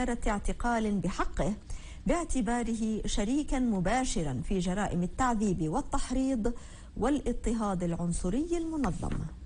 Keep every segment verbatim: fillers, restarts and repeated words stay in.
مذكرة اعتقال بحقه باعتباره شريكا مباشرا في جرائم التعذيب والتحريض والاضطهاد العنصري المنظم.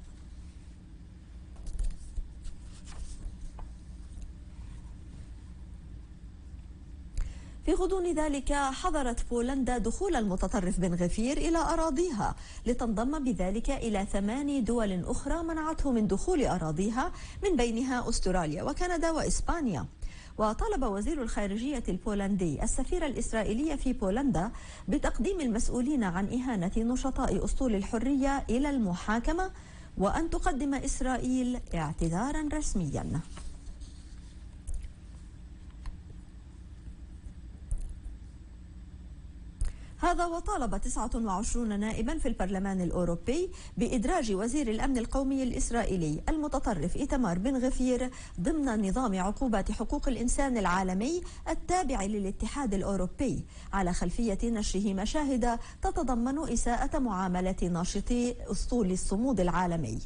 في غضون ذلك حظرت بولندا دخول المتطرف بن غفير إلى أراضيها، لتنضم بذلك إلى ثماني دول أخرى منعته من دخول أراضيها، من بينها أستراليا وكندا وإسبانيا. وطلب وزير الخارجية البولندي السفير الإسرائيلي في بولندا بتقديم المسؤولين عن إهانة نشطاء أسطول الحرية إلى المحاكمة، وأن تقدم إسرائيل اعتذارا رسميا. هذا وطالب تسعة وعشرين نائبا في البرلمان الأوروبي بإدراج وزير الأمن القومي الإسرائيلي المتطرف إيتمار بن غفير ضمن نظام عقوبات حقوق الإنسان العالمي التابع للاتحاد الأوروبي، على خلفية نشره مشاهد تتضمن إساءة معاملة ناشطي أسطول الصمود العالمي.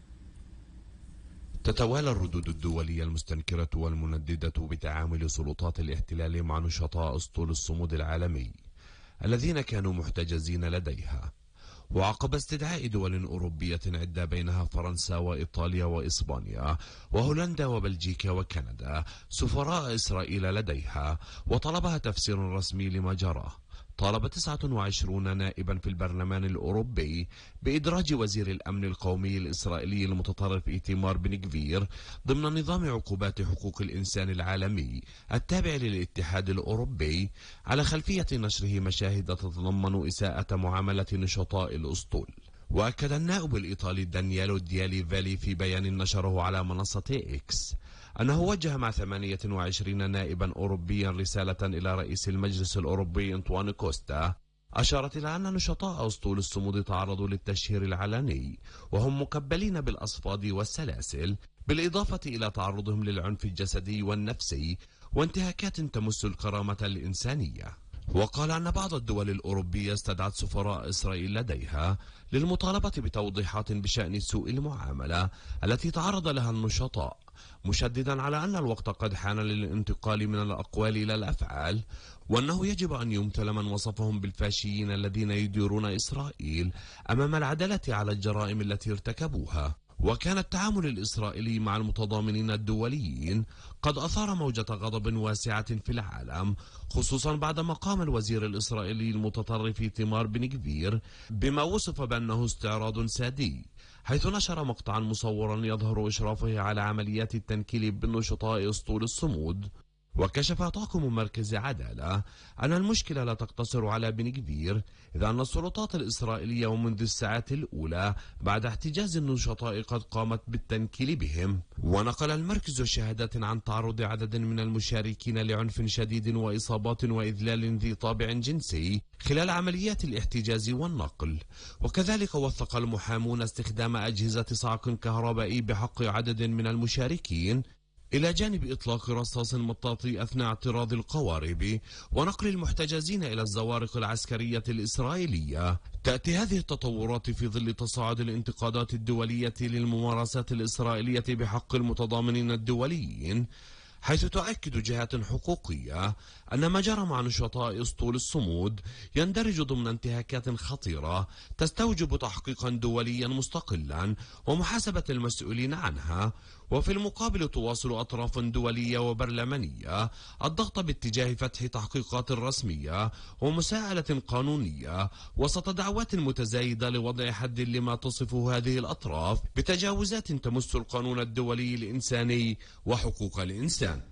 تتوالى الردود الدولية المستنكرة والمنددة بتعامل سلطات الاحتلال مع نشطاء أسطول الصمود العالمي الذين كانوا محتجزين لديها، وعقب استدعاء دول أوروبية عدة بينها فرنسا وإيطاليا وإسبانيا وهولندا وبلجيكا وكندا سفراء إسرائيل لديها وطلبها تفسير رسمي لما جرى، طالب تسعة وعشرين نائبا في البرلمان الأوروبي بإدراج وزير الأمن القومي الإسرائيلي المتطرف إيتمار بن غفير ضمن نظام عقوبات حقوق الإنسان العالمي التابع للاتحاد الأوروبي، على خلفية نشره مشاهد تتضمن إساءة معاملة نشطاء الأسطول. وأكد النائب الإيطالي دانييلو ديالي فالي في بيان نشره على منصة إكس أنه وجه مع ثمانية وعشرين نائبا أوروبيا رسالة إلى رئيس المجلس الأوروبي أنطوانيو كوستا أشارت إلى أن نشطاء أسطول الصمود تعرضوا للتشهير العلني وهم مكبلين بالأصفاد والسلاسل، بالإضافة إلى تعرضهم للعنف الجسدي والنفسي وانتهاكات تمس الكرامة الإنسانية. وقال أن بعض الدول الأوروبية استدعت سفراء إسرائيل لديها للمطالبة بتوضيحات بشأن سوء المعاملة التي تعرض لها النشطاء، مشددا على أن الوقت قد حان للانتقال من الأقوال إلى الأفعال، وأنه يجب أن يمثل من وصفهم بالفاشيين الذين يديرون إسرائيل أمام العدالة على الجرائم التي ارتكبوها. وكان التعامل الإسرائيلي مع المتضامنين الدوليين قد أثار موجة غضب واسعة في العالم، خصوصا بعدما قام الوزير الإسرائيلي المتطرف إيتمار بن غفير بما وصف بأنه استعراض سادي، حيث نشر مقطعا مصورا يظهر إشرافه على عمليات التنكيل بالنشطاء أسطول الصمود. وكشف طاقم مركز عدالة أن المشكلة لا تقتصر على بن غفير، إذ أن السلطات الإسرائيلية ومنذ الساعات الأولى بعد احتجاز النشطاء قد قامت بالتنكيل بهم. ونقل المركز شهادات عن تعرض عدد من المشاركين لعنف شديد وإصابات وإذلال ذي طابع جنسي خلال عمليات الاحتجاز والنقل. وكذلك وثق المحامون استخدام أجهزة صعق كهربائي بحق عدد من المشاركين، إلى جانب إطلاق رصاص مطاطي أثناء اعتراض القوارب ونقل المحتجزين إلى الزوارق العسكرية الإسرائيلية. تأتي هذه التطورات في ظل تصاعد الانتقادات الدولية للممارسات الإسرائيلية بحق المتضامنين الدوليين، حيث تؤكد جهات حقوقية أن ما جرى مع نشطاء أسطول الصمود يندرج ضمن انتهاكات خطيرة تستوجب تحقيقا دوليا مستقلا ومحاسبة المسؤولين عنها. وفي المقابل تواصل أطراف دولية وبرلمانية الضغط باتجاه فتح تحقيقات رسمية ومساءلة قانونية وسط دعوات متزايدة لوضع حد لما تصفه هذه الأطراف بتجاوزات تمس القانون الدولي الإنساني وحقوق الإنسان.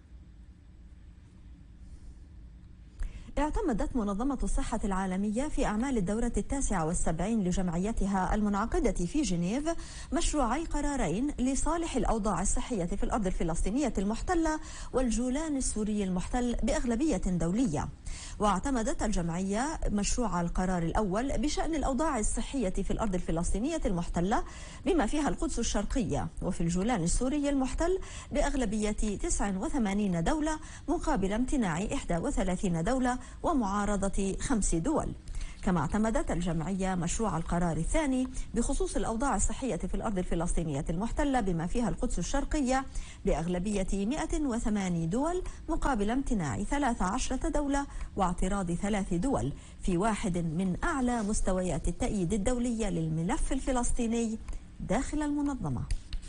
اعتمدت منظمة الصحة العالمية في أعمال الدورة التاسعة والسبعين لجمعيتها المنعقدة في جنيف مشروعي قرارين لصالح الأوضاع الصحية في الأرض الفلسطينية المحتلة والجولان السوري المحتل بأغلبية دولية. واعتمدت الجمعية مشروع القرار الأول بشأن الأوضاع الصحية في الأرض الفلسطينية المحتلة بما فيها القدس الشرقية وفي الجولان السوري المحتل بأغلبية تسعة وثمانين دولة مقابل امتناع إحدى وثلاثين دولة ومعارضة خمس دول. كما اعتمدت الجمعية مشروع القرار الثاني بخصوص الأوضاع الصحية في الأرض الفلسطينية المحتلة بما فيها القدس الشرقية بأغلبية مئة وثمانية دول مقابل امتناع ثلاث عشرة دولة واعتراض ثلاث دول في واحد من أعلى مستويات التأييد الدولية للملف الفلسطيني داخل المنظمة.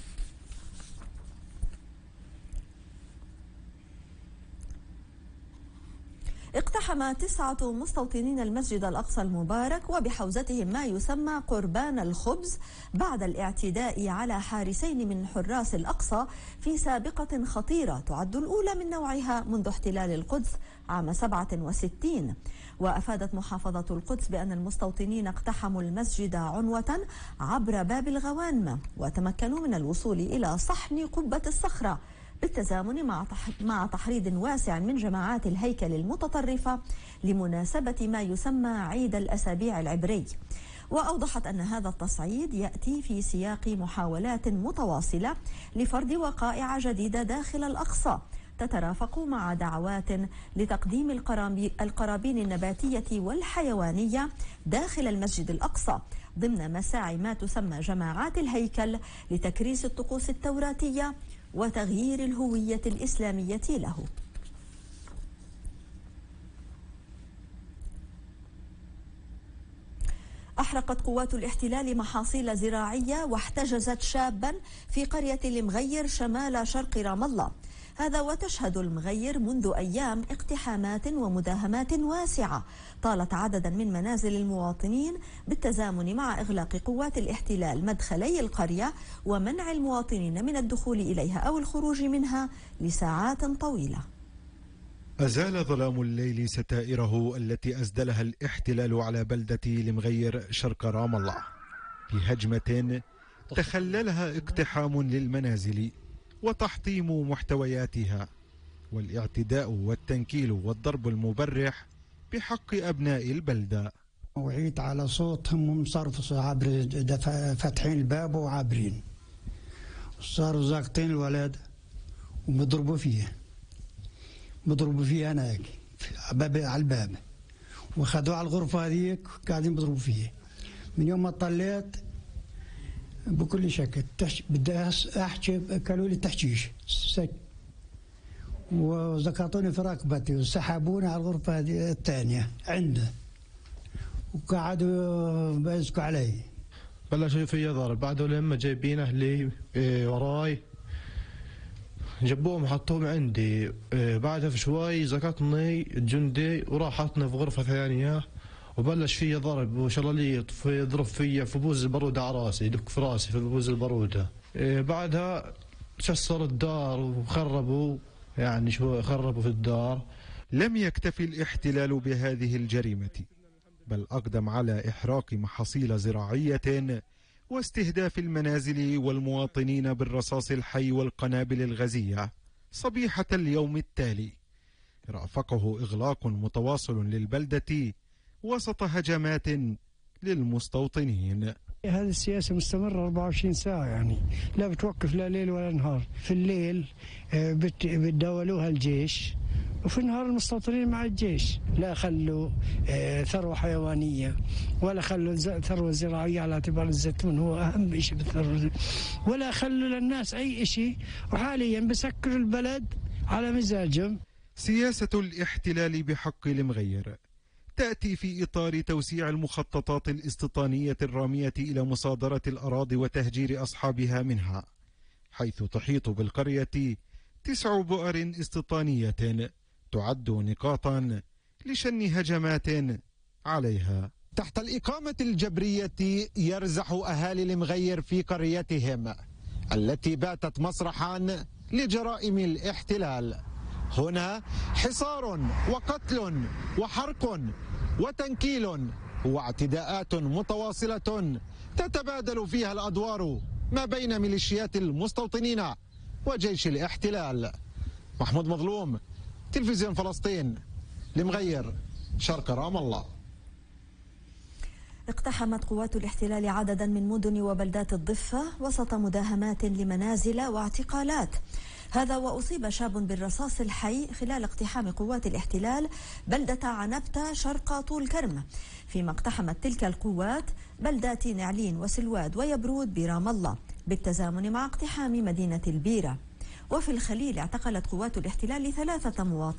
اقتحم تسعة مستوطنين المسجد الأقصى المبارك وبحوزتهم ما يسمى قربان الخبز بعد الاعتداء على حارسين من حراس الأقصى في سابقة خطيرة تعد الأولى من نوعها منذ احتلال القدس عام سبعة وستين. وأفادت محافظة القدس بأن المستوطنين اقتحموا المسجد عنوة عبر باب الغوانمة وتمكنوا من الوصول إلى صحن قبة الصخرة بالتزامن مع مع تحريض واسع من جماعات الهيكل المتطرفة لمناسبة ما يسمى عيد الأسابيع العبري. وأوضحت أن هذا التصعيد يأتي في سياق محاولات متواصلة لفرض وقائع جديدة داخل الأقصى تترافق مع دعوات لتقديم القرابين النباتية والحيوانية داخل المسجد الأقصى ضمن مساعي ما تسمى جماعات الهيكل لتكريس الطقوس التوراتية وتغيير الهوية الإسلامية له. أحرقت قوات الاحتلال محاصيل زراعية واحتجزت شابا في قرية المغير شمال شرق رام الله. هذا وتشهد المغير منذ أيام اقتحامات ومداهمات واسعة طالت عددا من منازل المواطنين بالتزامن مع إغلاق قوات الاحتلال مدخلي القرية ومنع المواطنين من الدخول إليها أو الخروج منها لساعات طويلة. أزال ظلام الليل ستائره التي أسدلها الاحتلال على بلدة المغير شرق رام الله بهجمة تخللها اقتحام للمنازل وتحطيم محتوياتها والاعتداء والتنكيل والضرب المبرح بحق أبناء البلدة. وعيت على صوتهم مصرف عبر فاتحين الباب وعابرين صاروا زاقطين الولد وبضربوا فيه بضربوا فيه أنا هيك على الباب وخذوه على الغرفة هذيك قاعدين بضربوا فيه. من يوم ما طلعت بكل شكل تحش... بدي احكي قالوا لي تحشيش سك وزكطوني في ركبتي وسحبوني على الغرفه هذه الثانيه عنده وقعدوا بيزكوا علي. بلشوا في ضرب بعد لما جايبين اهلي إيه وراي جابوهم حطوهم عندي إيه بعدها في شوي زكطني الجندي وراح حطني في غرفه ثانيه وبلش فيا ضرب وشلاليط في يضرب فيا في بوز البرودة على راسي يدق في راسي في بوز البرودة. إيه بعدها شسر الدار وخربوا يعني شو خربوا في الدار. لم يكتفي الاحتلال بهذه الجريمة بل أقدم على إحراق محاصيل زراعية واستهداف المنازل والمواطنين بالرصاص الحي والقنابل الغازية صبيحة اليوم التالي رافقه إغلاق متواصل للبلدة وسط هجمات للمستوطنين. هذه السياسة مستمرة أربعة وعشرين ساعة يعني لا بتوقف لا ليل ولا نهار. في الليل بتداولوها الجيش وفي النهار المستوطنين مع الجيش. لا خلوا ثروة حيوانية ولا خلوا ثروة زراعية على اعتبار الزيتون هو أهم شيء بالثروة ولا خلوا للناس أي شيء وحاليا بسكروا البلد على مزاجهم. سياسة الاحتلال بحق المغير تأتي في إطار توسيع المخططات الاستيطانية الرامية إلى مصادرة الأراضي وتهجير أصحابها منها، حيث تحيط بالقرية تسع بؤر استيطانية تعد نقاطا لشن هجمات عليها. تحت الإقامة الجبرية يرزح أهالي المغير في قريتهم التي باتت مسرحا لجرائم الاحتلال. هنا حصار وقتل وحرق وتنكيل واعتداءات متواصلة تتبادل فيها الأدوار ما بين ميليشيات المستوطنين وجيش الاحتلال. محمود مظلوم، تلفزيون فلسطين، المغير، شرق رام الله. اقتحمت قوات الاحتلال عددا من مدن وبلدات الضفة وسط مداهمات لمنازل واعتقالات. هذا وأصيب شاب بالرصاص الحي خلال اقتحام قوات الاحتلال بلدة عنبتة شرق طول كرم، فيما اقتحمت تلك القوات بلدات نعلين وسلواد ويبرود برام الله بالتزامن مع اقتحام مدينة البيرة. وفي الخليل اعتقلت قوات الاحتلال ثلاثة مواطنين